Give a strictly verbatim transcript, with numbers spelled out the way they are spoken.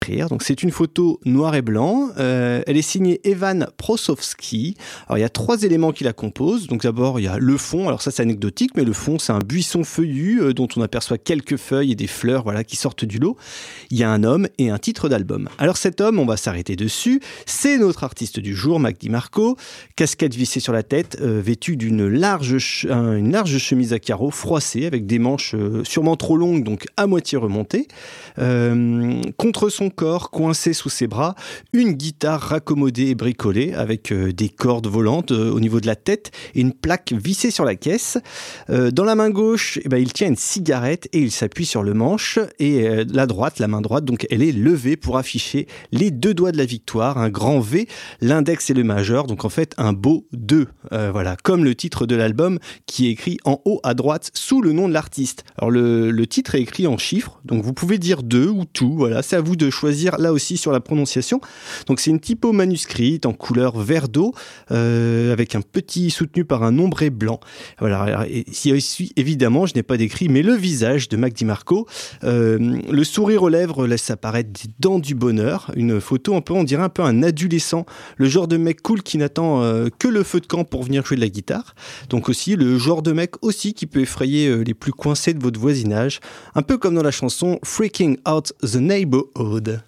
décrire. Donc c'est une photo noir et blanc. Euh, elle est signée Evan Prosowski. Alors il y a trois éléments qui la composent. Donc d'abord il y a le fond. Alors ça c'est anecdotique, mais le fond c'est un buisson feuillu euh, dont on aperçoit quelques feuilles et des fleurs, voilà, qui sortent du lot. Il y a un homme et un titre d'album. Alors cet homme, on va s'arrêter dessus. C'est notre artiste du jour, Mac DiMarco, casquette vissée sur la tête, euh, vêtu d'une large, ch- une large chemise à carreaux froissée avec des manches euh, sûrement trop longues, donc à moitié remontées. Euh, contre son corps, coincé sous ses bras, une guitare raccommodée et bricolée avec euh, des cordes volantes euh, au niveau de la tête et une plaque vissée sur la caisse. Euh, dans la main gauche, eh ben, il tient une cigarette et il s'appuie sur le manche. Et euh, la droite, la main droite, donc elle est levée pour afficher les deux doigts de la victoire, un grand V, l'index et le majeur, donc en fait un beau deux, euh, voilà, comme le titre de l'album qui est écrit en haut à droite sous le nom de l'artiste. Alors le, le titre est écrit en chiffres, donc vous pouvez dire deux ou tout, voilà, c'est à vous de choisir là aussi sur la prononciation. Donc c'est une typo manuscrite en couleur vert d'eau, euh, avec un petit soutenu par un ombré blanc. Voilà, et ici évidemment je n'ai pas décrit, mais le visage de Mac DiMarco, euh, le sourire aux lèvres laisse apparaître des dents du bonheur, une photo un peu, on dirait un peu un adolescent, le genre de mec cool qui n'attend euh, que le feu de camp pour venir jouer de la guitare. Donc aussi le genre de mec aussi qui peut effrayer euh, les plus coincés de votre voisinage, un peu comme dans la chanson Freaking Out the Neighborhood.